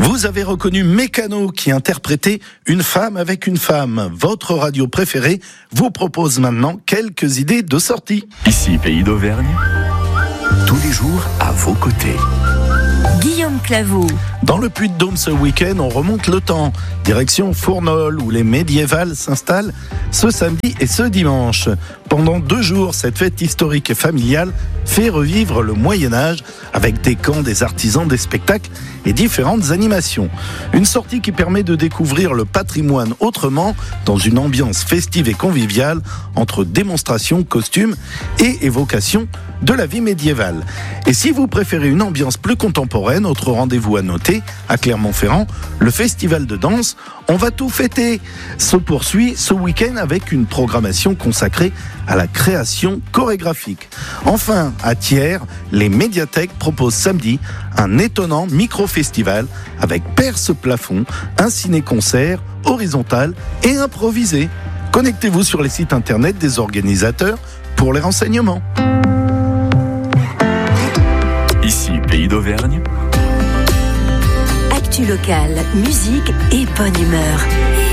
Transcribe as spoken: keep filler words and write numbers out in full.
Vous avez reconnu Mécano qui interprétait Une femme avec une femme. Votre radio préférée vous propose maintenant quelques idées de sortie. Ici, Pays d'Auvergne, tous les jours à vos côtés. Guillaume Claveau. Dans le Puy-de-Dôme ce week-end, on remonte le temps. Direction Fournols, où les médiévales s'installent ce samedi et ce dimanche. Pendant deux jours, cette fête historique et familiale fait revivre le Moyen-Âge avec des camps, des artisans, des spectacles et différentes animations. Une sortie qui permet de découvrir le patrimoine autrement, dans une ambiance festive et conviviale, entre démonstrations, costumes et évocation de la vie médiévale. Et si vous préférez une ambiance plus contemporaine, autre rendez-vous à noter, à Clermont-Ferrand, le festival de danse On va tout fêter se poursuit ce week-end avec une programmation consacrée à la création chorégraphique. Enfin, à Thiers, les médiathèques proposent samedi un étonnant micro-festival avec perce-plafond, un ciné-concert horizontal et improvisé. Connectez-vous sur les sites internet des organisateurs pour les renseignements. Ici, Pays d'Auvergne. Actu locale, musique et bonne humeur.